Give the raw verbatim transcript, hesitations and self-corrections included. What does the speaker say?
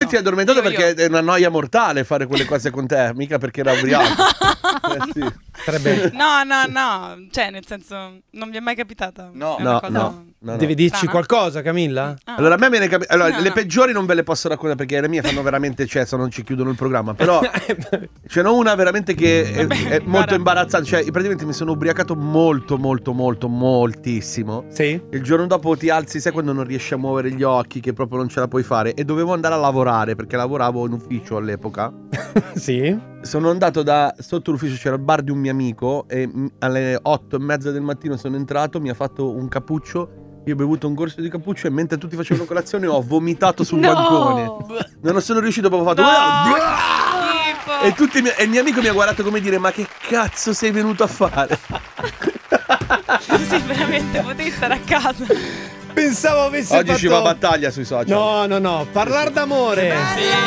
ti hai addormentato Io, perché io. è una noia mortale fare quelle cose con te, mica perché era ubriaco. Eh, sì. No, no, no, cioè nel senso non vi è mai capitata? No. È una No, cosa- no, no, no. Devi dirci Strana? qualcosa, Camilla? Ah, Allora a me viene capi- allora, No, le no. peggiori non ve le posso raccontare perché le mie fanno veramente cesso, non ci chiudono il programma. Però ce n'ho una veramente che è, Vabbè, è molto guarda. imbarazzante. Cioè, praticamente mi sono ubriacato molto, molto, molto, moltissimo. Sì? Il giorno dopo ti alzi, sai quando non riesci a muovere gli occhi, che proprio non ce la puoi fare. E dovevo andare a lavorare perché lavoravo in ufficio all'epoca. Sì? Sono andato da sotto l'ufficio, c'era il bar di un mio amico. E mh, alle otto e mezza del mattino sono entrato, mi ha fatto un cappuccio. Io ho bevuto un corso di cappuccio e mentre tutti facevano colazione ho vomitato sul No! bancone. Non sono riuscito, proprio ho fatto. No! "Ah!" E, tutti mi- e il mio amico mi ha guardato come dire: ma che cazzo sei venuto a fare? Sì, veramente potevi stare a casa. Pensavo avessi Oggi fatto... ci va battaglia sui social. No, no, no. Parlare d'amore. Sì.